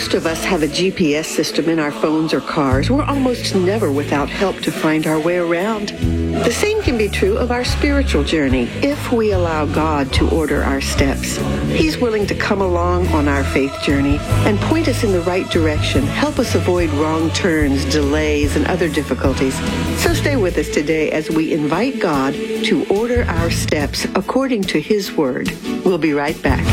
Most of us have a GPS system in our phones or cars. We're almost never without help to find our way around. The same can be true of our spiritual journey if we allow God to order our steps. He's willing to come along on our faith journey and point us in the right direction, help us avoid wrong turns, delays, and other difficulties. So stay with us today as we invite God to order our steps according to His Word. We'll be right back.